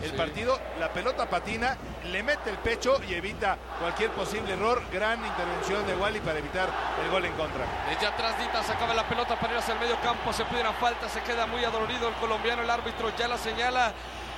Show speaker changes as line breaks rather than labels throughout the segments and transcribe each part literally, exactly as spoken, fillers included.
el sí. partido. La pelota patina, le mete el pecho y evita cualquier posible error. Gran intervención de Wally para evitar el gol en contra.
Desde atrás Dita sacaba la pelota para ir hacia el medio campo, se pide una falta, se queda muy adolorido el colombiano, el árbitro ya la señala.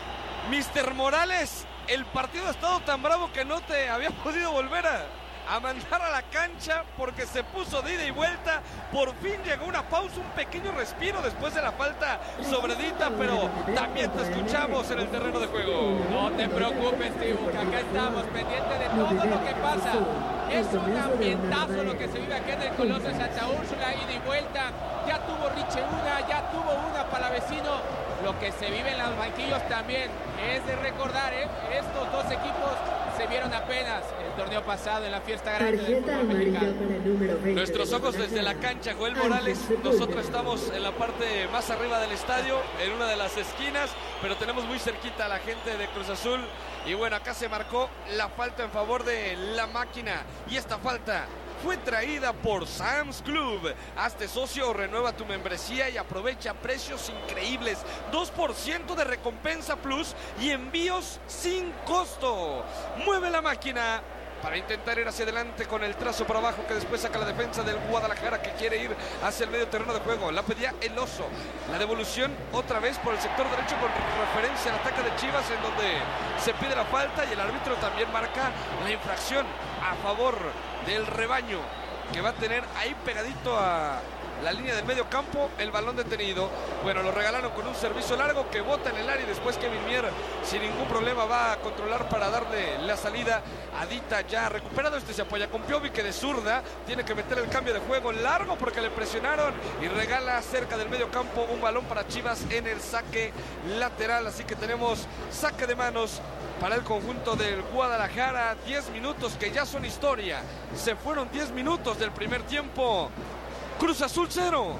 mister Morales, el partido ha estado tan bravo que no te había podido volver a, a mandar a la cancha porque se puso de ida y vuelta. Por fin llegó una pausa, un pequeño respiro después de la falta sobre Dita, pero también te escuchamos en el terreno de juego.
No te preocupes, Tibu, que acá estamos pendientes de todo lo que pasa. Es un ambientazo lo que se vive aquí en el Coloso de Santa Úrsula, ida y vuelta. Ya tuvo Riche una, ya tuvo una Palavecino. Lo que se vive en los banquillos también es de recordar, ¿eh? Estos dos equipos se vieron apenas el torneo pasado en la fiesta grande del fútbol mexicano.
Nuestros ojos desde la cancha, Joel Morales. Nosotros estamos en la parte más arriba del estadio, en una de las esquinas, pero tenemos muy cerquita a la gente de Cruz Azul. Y bueno, acá se marcó la falta en favor de la máquina. Y esta falta fue traída por Sam's Club. Hazte socio o renueva tu membresía y aprovecha precios increíbles. dos por ciento de recompensa plus y envíos sin costo. Mueve la máquina para intentar ir hacia adelante con el trazo por abajo que después saca la defensa del Guadalajara, que quiere ir hacia el medio terreno de juego. La pedía el Oso. La devolución otra vez por el sector derecho con referencia al ataque de Chivas, en donde se pide la falta y el árbitro también marca la infracción a favor del rebaño, que va a tener ahí pegadito a la línea del medio campo el balón detenido. Bueno, lo regalaron con un servicio largo que bota en el área y después Kevin Mier sin ningún problema va a controlar para darle la salida a Dita. Ya recuperado, este se apoya con Piovi, que de zurda tiene que meter el cambio de juego largo porque le presionaron, y regala cerca del medio campo un balón para Chivas en el saque lateral. Así que tenemos saque de manos para el conjunto del Guadalajara. diez minutos que ya son historia. Se fueron diez minutos del primer tiempo. Cruz Azul cero,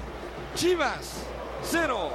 Chivas cero.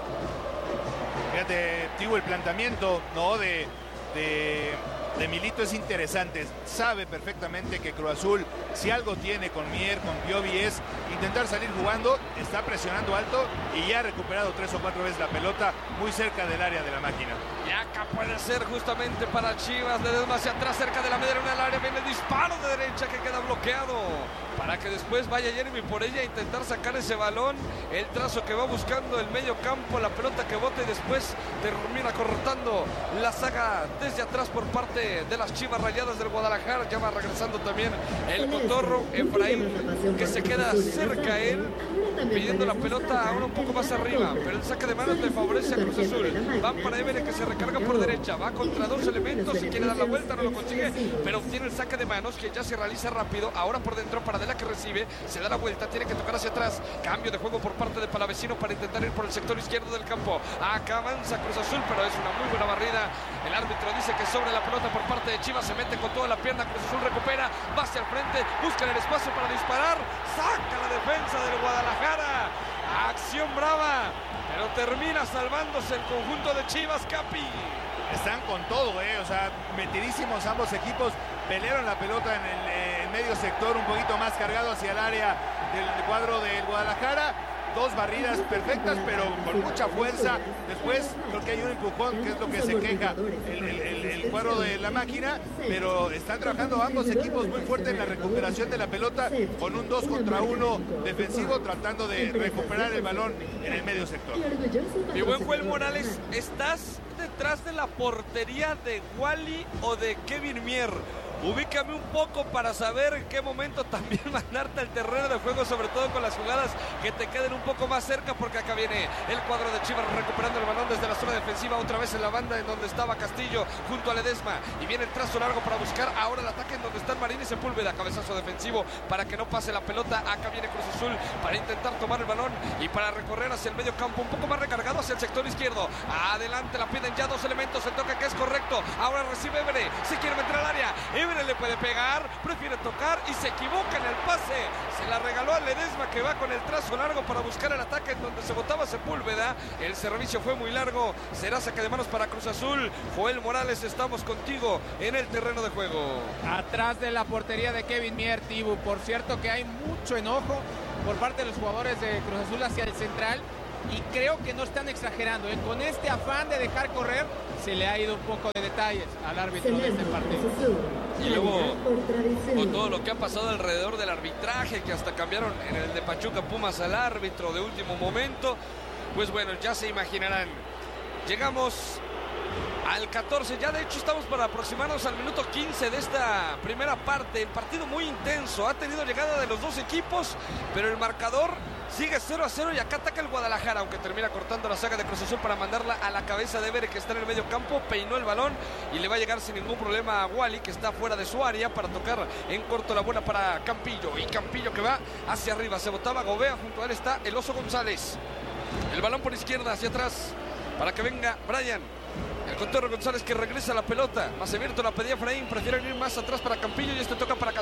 Fíjate, Tibu, el planteamiento, ¿no? de, de, de Milito es interesante. Sabe perfectamente que Cruz Azul, si algo tiene con Mier, con Piovi, es intentar salir jugando. Está presionando alto y ya ha recuperado tres o cuatro veces la pelota muy cerca del área de la máquina.
Y acá puede ser justamente para Chivas. Ledesma hacia atrás, cerca de la media luna del área. Viene el disparo de derecha que queda bloqueado, para que después vaya Jeremy por ella a intentar sacar ese balón. El trazo que va buscando el medio campo, la pelota que bota y después termina cortando la saga desde atrás por parte de las Chivas Rayadas del Guadalajara. Ya va regresando también el cotorro Efraín, que se queda cerca a él, pidiendo la pelota ahora un poco más arriba, pero el saque de manos le favorece a Cruz Azul. Van para Évere, que se recarga por derecha, va contra dos elementos y quiere dar la vuelta, no lo consigue, pero obtiene el saque de manos que ya se realiza rápido. Ahora por dentro para De La, que recibe, se da la vuelta, tiene que tocar hacia atrás. Cambio de juego por parte de Palavecino para intentar ir por el sector izquierdo del campo. Acá avanza Cruz Azul, pero es una muy buena barrida. El árbitro dice que sobre la pelota por parte de Chivas, se mete con toda la pierna. Cruz Azul recupera, va hacia el frente, busca el espacio para disparar, saca la defensa del Guadalajara. Acción brava, pero termina salvándose el conjunto de Chivas, Capi.
Están con todo, eh, o sea, metidísimos ambos equipos. Pelearon la pelota en el eh, medio sector, un poquito más cargado hacia el área del cuadro del Guadalajara. Dos barridas perfectas, pero con mucha fuerza. Después creo que hay un empujón, que es lo que se queja el, el, el, el cuadro de la máquina, pero están trabajando ambos equipos muy fuerte en la recuperación de la pelota, con un dos contra uno defensivo, tratando de recuperar el balón en el medio sector.
Mi buen Joel Morales, ¿estás detrás de la portería de Wally o de Kevin Mier? Ubícame un poco para saber en qué momento también mandarte al terreno de juego, sobre todo con las jugadas que te queden un poco más cerca, porque acá viene el cuadro de Chivas recuperando el balón desde la zona defensiva, otra vez en la banda en donde estaba Castillo junto a Ledesma, y viene el trazo largo para buscar ahora el ataque en donde están Marín y Sepúlveda. Cabezazo defensivo para que no pase la pelota. Acá viene Cruz Azul para intentar tomar el balón y para recorrer hacia el medio campo, un poco más recargado hacia el sector izquierdo. Adelante la piden ya dos elementos, el toque que es correcto. Ahora recibe Évere, si quiere meter al área, Évere le puede pegar, prefiere tocar y se equivoca en el pase. Se la regaló a Ledesma, que va con el trazo largo para buscar el ataque en donde se botaba Sepúlveda. El servicio fue muy largo, será saque de manos para Cruz Azul. Joel Morales, estamos contigo en el terreno de juego.
Atrás de la portería de Kevin Mier, Tibu. Por cierto que hay mucho enojo por parte de los jugadores de Cruz Azul hacia el central, y creo que no están exagerando, ¿eh? Con este afán de dejar correr, se le ha ido un poco de detalles al árbitro de este partido.
Y luego, con todo lo que ha pasado alrededor del arbitraje, que hasta cambiaron en el de Pachuca Pumas al árbitro de último momento, pues bueno, ya se imaginarán. Llegamos al catorce, ya de hecho estamos para aproximarnos al minuto quince de esta primera parte. El partido muy intenso, ha tenido llegada de los dos equipos, pero el marcador sigue cero a cero y acá ataca el Guadalajara, aunque termina cortando la saga de Cruz Azul para mandarla a la cabeza de Bere, que está en el medio campo. Peinó el balón y le va a llegar sin ningún problema a Wally, que está fuera de su área, para tocar en corto la buena para Campillo, y Campillo que va hacia arriba, se botaba Gobea, junto a él está el Oso González. El balón por izquierda hacia atrás para que venga Brian. El Cotorro González que regresa la pelota. Más abierto la pedía Efraín. Prefieren ir más atrás para Campillo y este toca para